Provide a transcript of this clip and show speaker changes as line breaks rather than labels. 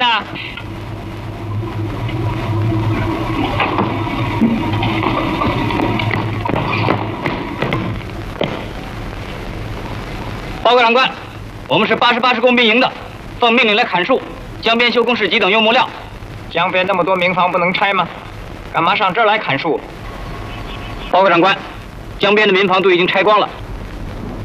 呢？报告长官，我们是88师工兵营的，奉命令来砍树、江边修工事级等用木料。江边那么多民房不能拆吗？干嘛上这儿来砍树？报告长官，江边的民房都已经拆光了。